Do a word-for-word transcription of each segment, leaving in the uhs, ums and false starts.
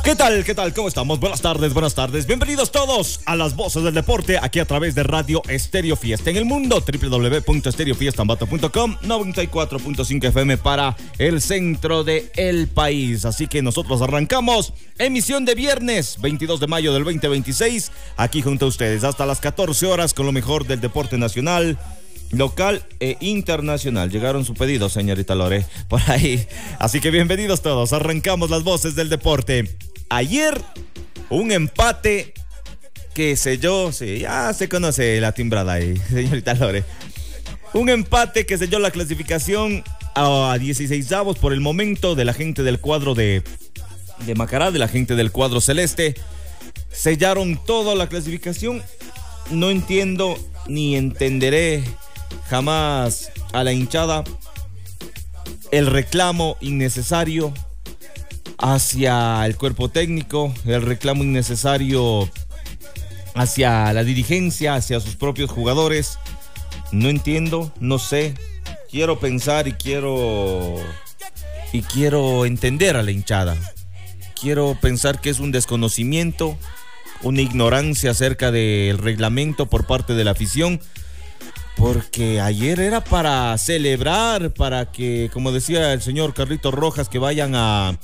¿Qué tal? ¿Qué tal? ¿Cómo estamos? Buenas tardes, buenas tardes. Bienvenidos todos a las voces del deporte, aquí a través de Radio Estéreo Fiesta en el mundo, doble u doble u doble u punto estéreo fiesta ambato punto com, noventa y cuatro punto cinco F M para el centro del país. Así que nosotros arrancamos emisión de viernes veintidós de mayo del veinte veintiséis, aquí junto a ustedes hasta las catorce horas con lo mejor del deporte nacional, local e internacional. Llegaron su pedido, señorita Lore, por ahí. Así que bienvenidos todos, arrancamos las voces del deporte. Ayer, un empate que selló, sí, ya se conoce la timbrada ahí, señorita Lore. Un empate que selló la clasificación a dieciseisavos por el momento de la gente del cuadro de, de Macará, de la gente del cuadro celeste. Sellaron toda la clasificación. No entiendo ni entenderé jamás a la hinchada el reclamo innecesario hacia el cuerpo técnico, el reclamo innecesario hacia la dirigencia, hacia sus propios jugadores. No entiendo, no sé. Quiero pensar y quiero y quiero entender a la hinchada. Quiero pensar que es un desconocimiento, una ignorancia acerca del reglamento por parte de la afición, porque ayer era para celebrar, para que, como decía el señor Carlitos Rojas, que vayan a,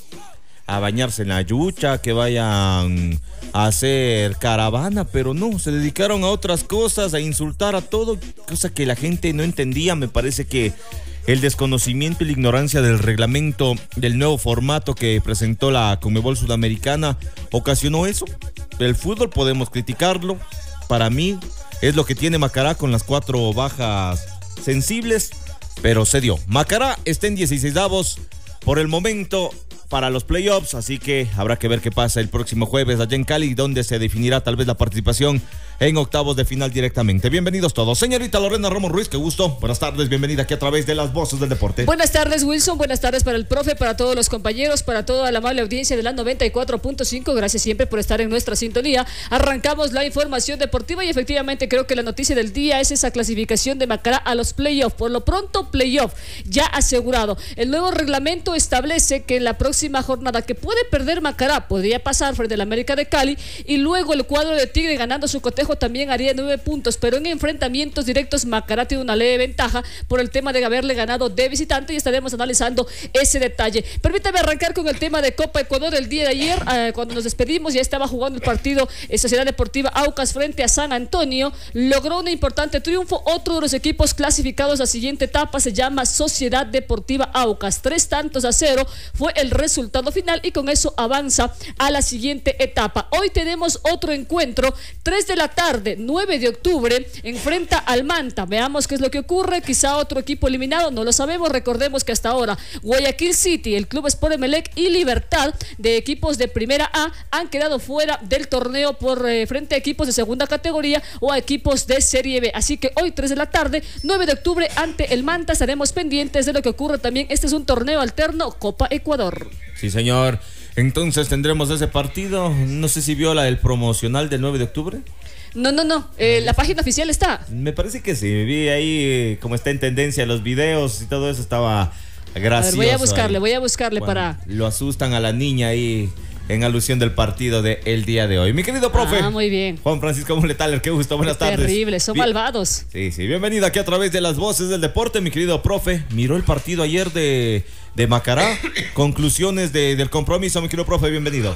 a bañarse en la yucha, que vayan a hacer caravana, pero no, se dedicaron a otras cosas, a insultar a todo, cosa que la gente no entendía. Me parece que el desconocimiento y la ignorancia del reglamento del nuevo formato que presentó la Conmebol Sudamericana ocasionó eso. El fútbol podemos criticarlo, para mí es lo que tiene Macará con las cuatro bajas sensibles, pero se dio. Macará está en dieciseisavos por el momento para los playoffs, así que habrá que ver qué pasa el próximo jueves allá en Cali, donde se definirá tal vez la participación en octavos de final directamente. Bienvenidos todos. Señorita Lorena Romo Ruiz, qué gusto. Buenas tardes, bienvenida aquí a través de las voces del deporte. Buenas tardes, Wilson. Buenas tardes para el profe, para todos los compañeros, para toda la amable audiencia de la noventa y cuatro punto cinco. Gracias siempre por estar en nuestra sintonía. Arrancamos la información deportiva y efectivamente creo que la noticia del día es esa clasificación de Macará a los playoffs. Por lo pronto, playoff ya asegurado. El nuevo reglamento establece que en la próxima jornada que puede perder Macará podría pasar frente al América de Cali, y luego el cuadro de Tigre, ganando su cotejo, también haría nueve puntos, pero en enfrentamientos directos Macará tiene una leve ventaja por el tema de haberle ganado de visitante, y estaremos analizando ese detalle. Permítame arrancar con el tema de Copa Ecuador. El día de ayer, eh, cuando nos despedimos, ya estaba jugando el partido en Sociedad Deportiva Aucas frente a San Antonio. Logró un importante triunfo, otro de los equipos clasificados a la siguiente etapa se llama Sociedad Deportiva Aucas. Tres tantos a cero fue el resultado final, y con eso avanza a la siguiente etapa. Hoy tenemos otro encuentro, tres de la tarde, nueve de octubre, enfrenta al Manta. Veamos qué es lo que ocurre, quizá otro equipo eliminado, no lo sabemos. Recordemos que hasta ahora Guayaquil City, el Club Sport Emelec y Libertad, de equipos de primera A, han quedado fuera del torneo por eh, frente a equipos de segunda categoría o a equipos de Serie B. Así que hoy tres de la tarde, nueve de octubre, ante el Manta, estaremos pendientes de lo que ocurre también. Este es un torneo alterno, Copa Ecuador. Sí, señor. Entonces tendremos ese partido. No sé si vio la del promocional del nueve de octubre. No, no, no. Eh, la página oficial está. Me parece que sí. Vi ahí eh, como está en tendencia los videos y todo eso, estaba gracioso. A ver, voy a buscarle, ahí. voy a buscarle Cuando para... lo asustan a la niña ahí en alusión del partido del día de hoy. Mi querido profe. Ah, muy bien. Juan Francisco Muletaler, qué gusto, buenas Qué tardes. Terrible, son Bien. malvados. Sí, sí, bienvenido aquí a través de las voces del deporte, mi querido profe. Miró el partido ayer de, de Macará. Conclusiones de, del compromiso, mi querido profe, bienvenido.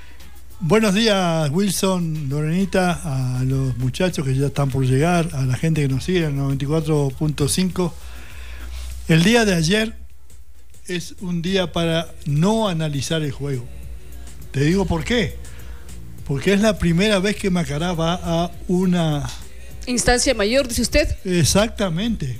Buenos días, Wilson, Lorenita, a los muchachos que ya están por llegar, a la gente que nos sigue en el noventa y cuatro punto cinco. El día de ayer es un día para no analizar el juego. Te digo por qué. Porque es la primera vez que Macará va a una... Instancia mayor, dice usted. Exactamente.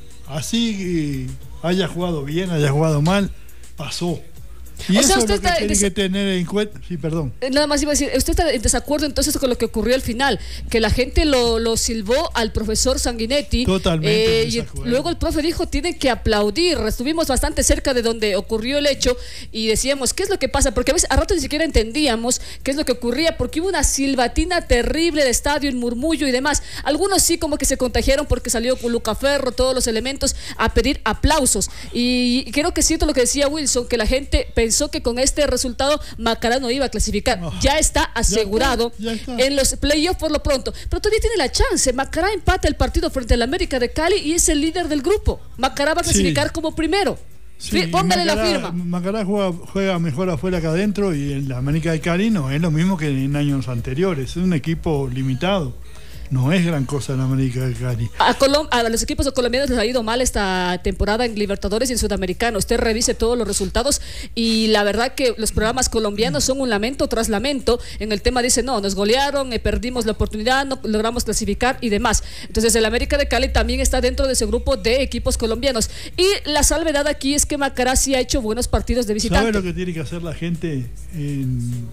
Así haya jugado bien, haya jugado mal, pasó. Y O eso sea, es usted lo que está tiene des- que tener en cuenta. Sí, perdón. Eh, Nada más iba a decir, usted está en desacuerdo entonces con lo que ocurrió al final, que la gente lo, lo silbó al profesor Sanguinetti. Totalmente en y desacuerdo. luego el profe dijo, tienen que aplaudir. Estuvimos bastante cerca de donde ocurrió el hecho y decíamos, ¿qué es lo que pasa? Porque a veces a rato ni siquiera entendíamos qué es lo que ocurría, porque hubo una silbatina terrible de estadio, un murmullo y demás. Algunos sí como que se contagiaron porque salió con Lucaferro, todos los elementos, a pedir aplausos. Y creo que es cierto lo que decía Wilson, que la gente pensó que con este resultado Macará no iba a clasificar. Oh, ya está asegurado ya está, ya está. en los playoffs por lo pronto. Pero todavía tiene la chance. Macará empata el partido frente al América de Cali y es el líder del grupo. Macará va a clasificar sí. como primero. Sí, póngale Macará, la firma. Macará juega, juega mejor afuera que adentro y en la América de Cali no es lo mismo que en años anteriores. Es un equipo limitado. No es gran cosa en América del Cali. A, Colom a los equipos colombianos les ha ido mal esta temporada en Libertadores y en Sudamericano. Usted revise todos los resultados y la verdad que los programas colombianos son un lamento tras lamento. En el tema dice, no, nos golearon, eh, perdimos la oportunidad, no logramos clasificar y demás. Entonces el América de Cali también está dentro de ese grupo de equipos colombianos. Y la salvedad aquí es que Macará sí ha hecho buenos partidos de visitante. ¿Sabe lo que tiene que hacer la gente en...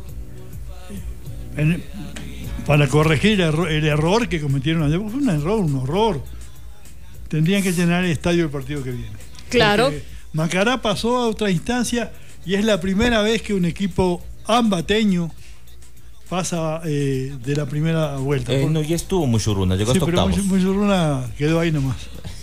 en... para corregir el error, el error que cometieron ayer? Fue un error, un horror. Tendrían que llenar el estadio el partido que viene. Claro. Porque Macará pasó a otra instancia y es la primera vez que un equipo ambateño pasa eh, de la primera vuelta. Eh, no, ya estuvo Muchurruna, llegó sí, hasta octavos. Pero Muchurruna quedó ahí nomás.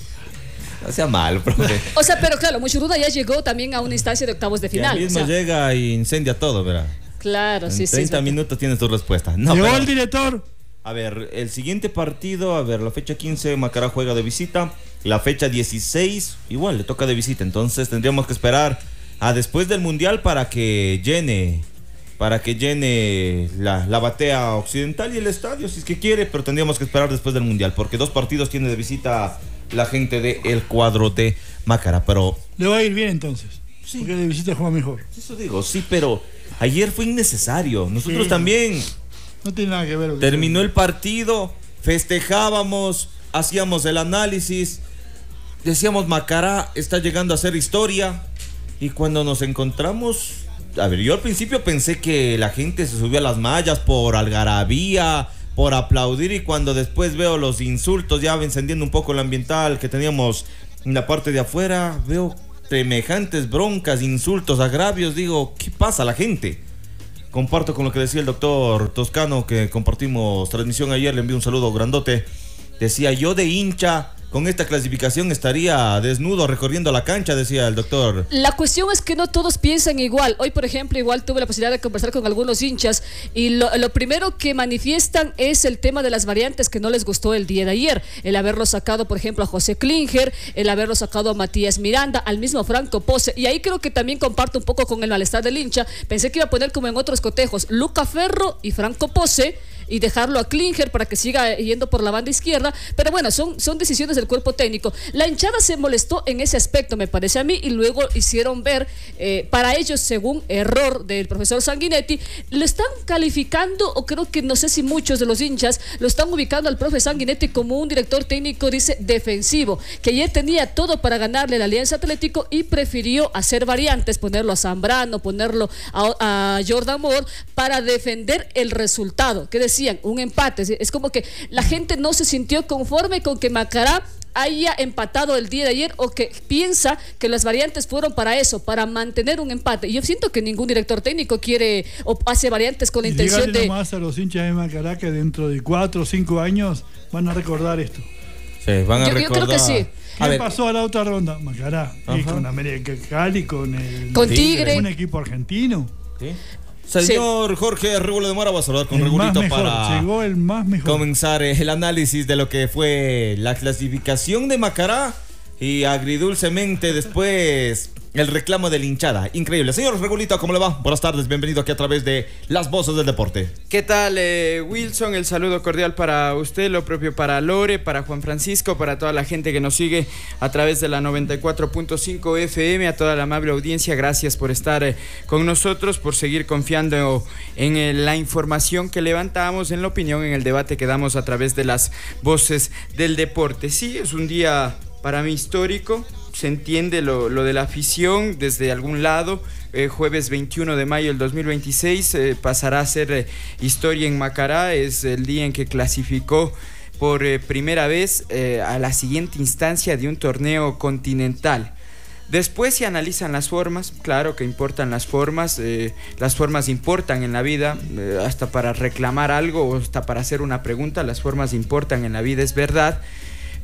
No sea mal, profe. O sea, pero claro, Muchurruna ya llegó también a una instancia de octavos de final. Ya mismo o sea. llega y incendia todo, ¿verdad? Claro, en sí, sí. treinta minutos tienes tu respuesta. No, Llegó pero, el director. A ver, el siguiente partido, a ver, la fecha quince, Macará juega de visita. La fecha dieciséis, igual, le toca de visita. Entonces tendríamos que esperar a después del Mundial para que llene, para que llene la, la batea occidental y el estadio, si es que quiere, pero tendríamos que esperar después del Mundial, porque dos partidos tiene de visita la gente del cuadro de Macará, pero... Le va a ir bien entonces, sí. Porque de visita juega mejor. Eso digo, sí, pero... Ayer fue innecesario. Nosotros sí. también. No tiene nada que ver. Terminó el partido, festejábamos, hacíamos el análisis, decíamos Macará está llegando a hacer historia. Y cuando nos encontramos, a ver, yo al principio pensé que la gente se subió a las mallas por algarabía, por aplaudir, y cuando después veo los insultos, ya encendiendo un poco el ambiental que teníamos en la parte de afuera, veo semejantes broncas, insultos, agravios. Digo, ¿qué pasa a la gente? Comparto con lo que decía el doctor Toscano, que compartimos transmisión ayer, le envío un saludo grandote. Decía, yo de hincha con esta clasificación estaría desnudo recorriendo la cancha, decía el doctor. La cuestión es que no todos piensan igual. Hoy, por ejemplo, igual tuve la posibilidad de conversar con algunos hinchas y lo, lo primero que manifiestan es el tema de las variantes que no les gustó el día de ayer. El haberlo sacado, por ejemplo, a José Klinger, el haberlo sacado a Matías Miranda, al mismo Franco Pose. Y ahí creo que también comparto un poco con el malestar del hincha. Pensé que iba a poner como en otros cotejos Luca Ferro y Franco Pose y dejarlo a Klinger para que siga yendo por la banda izquierda, pero bueno, son, son decisiones del cuerpo técnico. La hinchada se molestó en ese aspecto, me parece a mí, y luego hicieron ver, eh, para ellos, según error del profesor Sanguinetti, lo están calificando, o creo que no sé si muchos de los hinchas lo están ubicando al profe Sanguinetti como un director técnico, dice, defensivo, que ayer tenía todo para ganarle la Alianza Atlético y prefirió hacer variantes, ponerlo a Zambrano, ponerlo a, a Jordan Moore para defender el resultado, que decía un empate. Es como que la gente no se sintió conforme con que Macará haya empatado el día de ayer, o que piensa que las variantes fueron para eso, para mantener un empate. Y yo siento que ningún director técnico quiere o hace variantes con la y intención de... más a los hinchas de Macará que dentro de cuatro o cinco años van a recordar esto. Sí, van a yo, recordar. Yo creo que sí. ¿Qué a pasó ver. a la otra ronda? Macará. Y con América Cali, con el con Tigre, un equipo argentino. ¿Sí? Señor sí. Jorge Regulo de Mora, va a saludar con el Regulito para llegó el más mejor. comenzar el análisis de lo que fue la clasificación de Macará y agridulcemente después el reclamo de la hinchada. Increíble. Señor Regulito, ¿cómo le va? Buenas tardes, bienvenido aquí a través de Las Voces del Deporte. ¿Qué tal, eh, Wilson? El saludo cordial para usted, lo propio para Lore, para Juan Francisco, para toda la gente que nos sigue a través de la noventa y cuatro punto cinco F M, a toda la amable audiencia. Gracias por estar eh, con nosotros, por seguir confiando en eh, la información que levantamos, en la opinión, en el debate que damos a través de Las Voces del Deporte. Sí, es un día para mí histórico. Se entiende lo, lo de la afición desde algún lado. Eh, jueves veintiuno de mayo del dos mil veintiséis eh, pasará a ser eh, historia en Macará. Es el día en que clasificó por eh, primera vez eh, a la siguiente instancia de un torneo continental. Después se analizan las formas, claro que importan las formas, eh, las formas importan en la vida, eh, hasta para reclamar algo o hasta para hacer una pregunta, las formas importan en la vida, es verdad.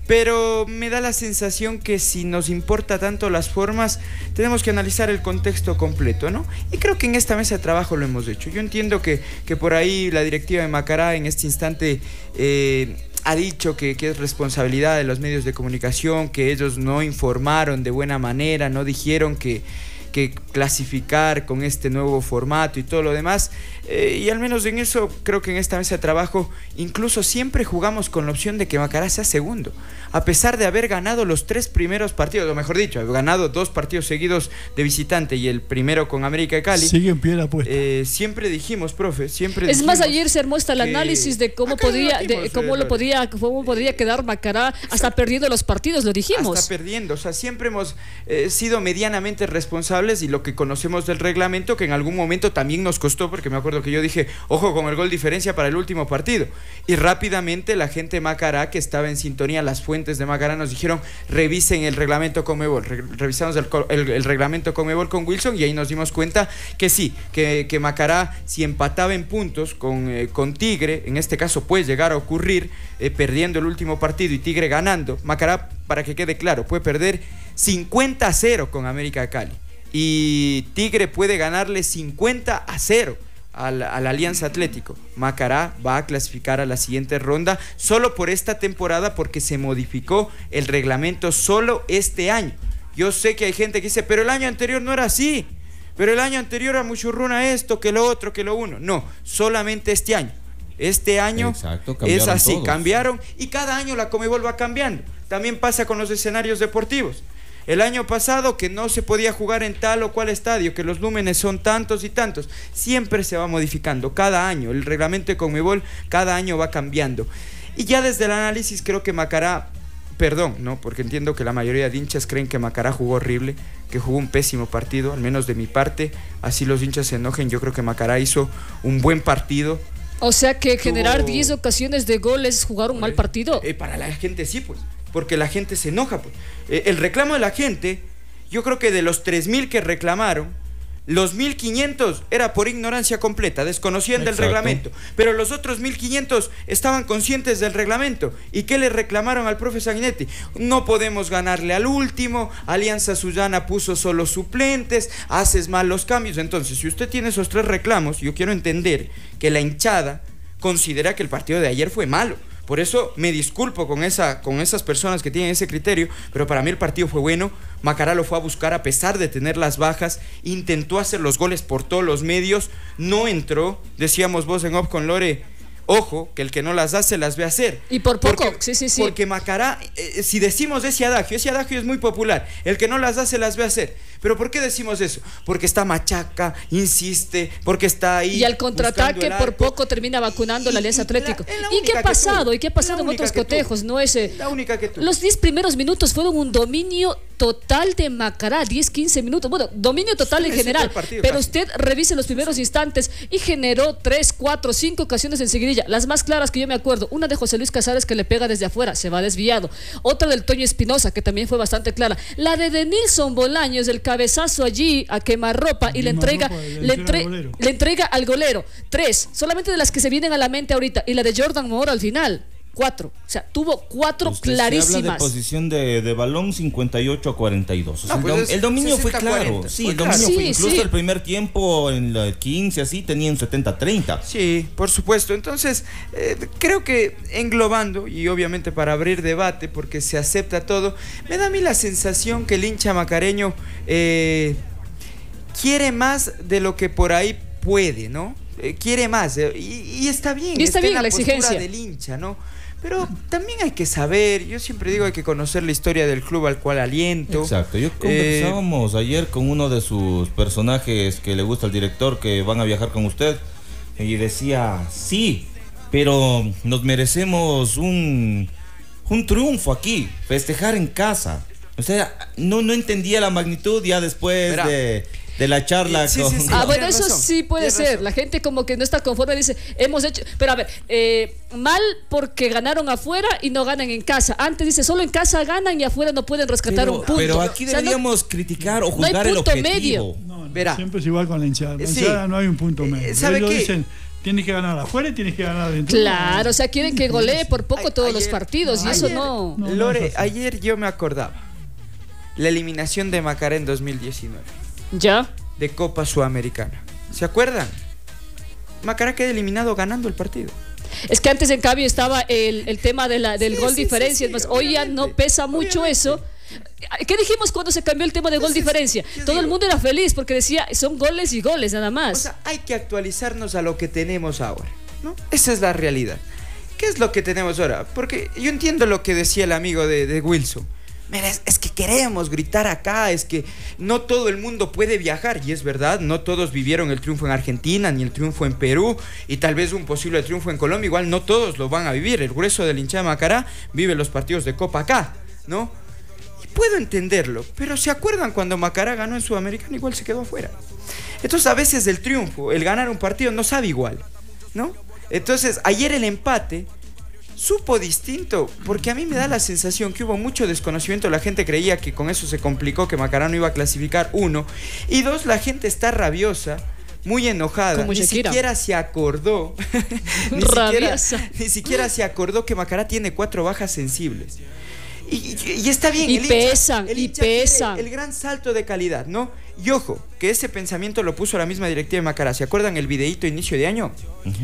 pero me da la sensación que si nos importa tanto las formas, tenemos que analizar el contexto completo, ¿no? Y creo que en esta mesa de trabajo lo hemos hecho. Yo entiendo que, que por ahí la directiva de Macará en este instante eh, ha dicho que, que es responsabilidad de los medios de comunicación, que ellos no informaron de buena manera, no dijeron que... que clasificar con este nuevo formato y todo lo demás, eh, y al menos en eso creo que en esta mesa de trabajo incluso siempre jugamos con la opción de que Macará sea segundo, a pesar de haber ganado los tres primeros partidos, o mejor dicho, haber ganado dos partidos seguidos de visitante y el primero con América de Cali. Sigue en pie la apuesta. Eh, siempre dijimos, profe, siempre es dijimos más, ayer se muestra el análisis de cómo podía, de cómo lo podía, cómo podría quedar Macará hasta perdiendo los partidos, lo dijimos. Hasta perdiendo, o sea, siempre hemos eh, sido medianamente responsables, y lo que conocemos del reglamento, que en algún momento también nos costó, porque me acuerdo que yo dije, ojo con el gol diferencia para el último partido, y rápidamente la gente de Macará, que estaba en sintonía, las fuentes de Macará nos dijeron, revisen el reglamento Conmebol. Re revisamos el, el, el reglamento Conmebol con Wilson, y ahí nos dimos cuenta que sí, que, que Macará, si empataba en puntos con, eh, con Tigre, en este caso puede llegar a ocurrir, eh, perdiendo el último partido y Tigre ganando, Macará, para que quede claro, puede perder cincuenta a cero con América de Cali, y Tigre puede ganarle cincuenta a cero a la, a la Alianza Atlético. Macará va a clasificar a la siguiente ronda solo por esta temporada, porque se modificó el reglamento solo este año. Yo sé que hay gente que dice, pero el año anterior no era así, pero el año anterior era muchurruna esto, que lo otro, que lo uno. No, solamente este año. Este año Exacto, es así, todos. cambiaron, y cada año la Conmebol va cambiando. También pasa con los escenarios deportivos. El año pasado que no se podía jugar en tal o cual estadio, que los lúmenes son tantos y tantos, siempre se va modificando, cada año, el reglamento de Conmebol cada año va cambiando. Y ya desde el análisis creo que Macará, perdón, ¿no? Porque entiendo que la mayoría de hinchas creen que Macará jugó horrible, que jugó un pésimo partido, al menos de mi parte, así los hinchas se enojen, yo creo que Macará hizo un buen partido. O sea que generar Tuvo... diez ocasiones de goles es jugar un mal partido. Eh, para la gente sí, pues, porque la gente se enoja, pues. Eh, el reclamo de la gente, yo creo que de los tres mil que reclamaron, los mil quinientos era por ignorancia completa, desconocían Exacto. del reglamento, pero los otros mil quinientos estaban conscientes del reglamento. ¿Y qué le reclamaron al profe Sanguinetti? No podemos ganarle al último, Alianza Sullana puso solo suplentes, haces mal los cambios. Entonces, si usted tiene esos tres reclamos, yo quiero entender que la hinchada considera que el partido de ayer fue malo. Por eso me disculpo con, esa, con esas personas que tienen ese criterio, pero para mí el partido fue bueno. Macará lo fue a buscar a pesar de tener las bajas, intentó hacer los goles por todos los medios, no entró. Decíamos vos en off con Lore, ojo, que el que no las hace las ve hacer. Y por poco, porque, sí, sí, sí. Porque Macará, eh, si decimos ese adagio, ese adagio es muy popular, el que no las hace las ve hacer. ¿Pero por qué decimos eso? Porque está machaca, insiste, porque está ahí. Y al contraataque por poco termina vacunando y, la Alianza Atlético. La, la ¿Y qué ha pasado? ¿Y qué ha pasado en otros cotejos? No es, la única que tú. Los diez primeros minutos fueron un dominio total de Macará, diez, quince minutos. Bueno, dominio total sí, en general. Partido, pero casi. Usted revise los primeros instantes y generó tres, cuatro, cinco ocasiones en seguidilla. Las más claras que yo me acuerdo, una de José Luis Casares que le pega desde afuera, se va desviado. Otra del Toño Espinosa, que también fue bastante clara. La de Denilson Bolaños, el cabezazo allí a quemarropa y le entrega, le, entre, le entrega al golero. Tres, solamente de las que se vienen a la mente ahorita. Y la de Jordan Mora al final. Cuatro, o sea, tuvo cuatro Usted clarísimas. Se habla de posición de, de balón cincuenta y ocho a cuarenta y dos. O sea, no, pues el, el dominio fue claro. cuarenta, sí, fue el dominio claro. fue Sí, incluso sí. el primer tiempo en la quince así tenían setenta a treinta. Sí, por supuesto. Entonces, eh, creo que englobando y obviamente para abrir debate, porque se acepta todo, me da a mí la sensación que el hincha macareño eh, quiere más de lo que por ahí puede, ¿no? Eh, quiere más eh, y, y está bien. Y está, está bien en la, la postura exigencia del hincha, ¿no? Pero también hay que saber, yo siempre digo hay que conocer la historia del club al cual aliento. Exacto, yo conversábamos eh, ayer con uno de sus personajes que le gusta al director, que van a viajar con usted, y decía, sí, pero nos merecemos un, un triunfo aquí, festejar en casa. O sea, no, no entendía la magnitud ya después Verá. de... de la charla sí, con... sí, sí. Ah, bueno, eso razón, sí puede ser. Razón. La gente como que no está conforme, dice, hemos hecho... Pero a ver, eh, mal porque ganaron afuera y no ganan en casa. Antes dice, solo en casa ganan y afuera no pueden rescatar pero, un punto. Pero aquí deberíamos o sea, no, criticar o juzgar no hay punto el objetivo. Medio. No, no, siempre es igual con la hinchada. La sí. hinchada no hay un punto medio. ¿Sabe Ellos qué? dicen, Tienes que ganar afuera y tienes que ganar adentro. Claro, o sea, quieren que golee por poco todos Ayer, los partidos no, y eso ayer, no... no, Lore, no es así. ayer yo me acordaba la eliminación de Macará en dos mil diecinueve ¿Ya? de Copa Sudamericana. ¿Se acuerdan? Macará queda eliminado ganando el partido. Es que antes en cambio estaba el, el tema de la, del Sí, gol sí, diferencia, sí, sí, es más, hoy ya no obviamente, pesa mucho obviamente. eso. ¿Qué dijimos cuando se cambió el tema de gol Entonces, diferencia? yo Todo el digo- mundo era feliz porque decía, son goles y goles nada O más. sea, hay que actualizarnos a lo que tenemos ahora, ¿no? Esa es la realidad. ¿Qué es lo que tenemos ahora? Porque yo entiendo lo que decía el amigo de, de Wilson. Mira, es, es que queremos gritar acá, es que no todo el mundo puede viajar, y es verdad, no todos vivieron el triunfo en Argentina, ni el triunfo en Perú, y tal vez un posible triunfo en Colombia, igual no todos lo van a vivir. El grueso del hincha de Macará vive los partidos de Copa acá, ¿no? Y puedo entenderlo, pero ¿se acuerdan cuando Macará ganó en Sudamericana? Igual se quedó afuera. Entonces a veces el triunfo, el ganar un partido no sabe igual, ¿no? Entonces ayer el empate supo distinto, porque a mí me da la sensación que hubo mucho desconocimiento. La gente creía que con eso se complicó, que Macará no iba a clasificar, uno. Y dos, la gente está rabiosa, muy enojada. Como Ni Shakira. siquiera se acordó, ni, siquiera, Rabiosa. ni siquiera se acordó que Macará tiene cuatro bajas sensibles. Y, y- y está bien. Y el hincha- pesan, el y hincha quiere pesan. El gran salto de calidad, ¿no? Y ojo, que ese pensamiento lo puso la misma directiva de Macará. ¿Se acuerdan el videíto inicio de año?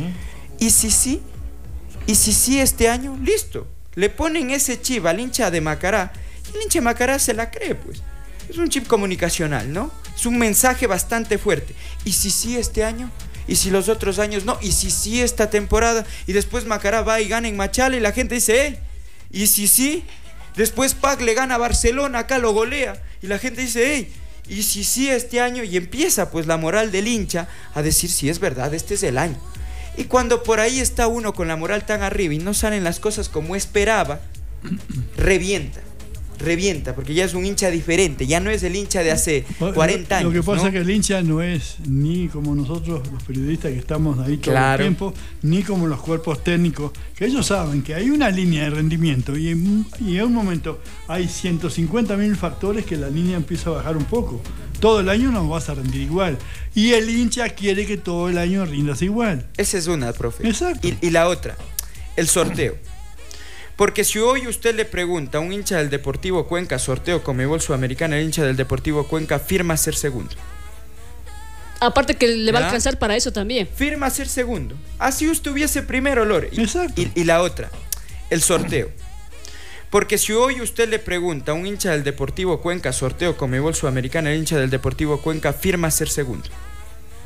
Y si sí, y si sí este año, listo. Le ponen ese chip al hincha de Macará, y el hincha de Macará se la cree, pues. Es un chip comunicacional, ¿no? Es un mensaje bastante fuerte. Y si sí este año, y si los otros años no, y si sí esta temporada, y después Macará va y gana en Machala, y la gente dice, ¡eh! Y si sí, después Pac le gana a Barcelona, acá lo golea, y la gente dice, ¡eh! Y si sí este año, y empieza pues la moral del hincha a decir, si es verdad, este es el año. Y cuando por ahí está uno con la moral tan arriba y no salen las cosas como esperaba, revienta, revienta, porque ya es un hincha diferente, ya no es el hincha de hace cuarenta años. Lo que pasa ¿no? es que el hincha no es ni como nosotros los periodistas que estamos ahí todo Claro. el tiempo, ni como los cuerpos técnicos, que ellos saben que hay una línea de rendimiento y en, y en un momento hay ciento cincuenta mil factores que la línea empieza a bajar un poco. Todo el año no vas a rendir igual. Y el hincha quiere que todo el año rindas igual. Esa es una, profe. Exacto. Y, y la otra, el sorteo. Porque si hoy usted le pregunta a un hincha del Deportivo Cuenca, sorteo Conmebol Sudamericana, el hincha del Deportivo Cuenca firma ser segundo. Aparte que le va a ¿Ya? alcanzar para eso también. Firma ser segundo. Así usted hubiese primero, Lore. Y, Exacto. y, y la otra, el sorteo. Porque si hoy usted le pregunta a un hincha del Deportivo Cuenca, sorteo Conmebol Sudamericana, el hincha del Deportivo Cuenca firma ser segundo.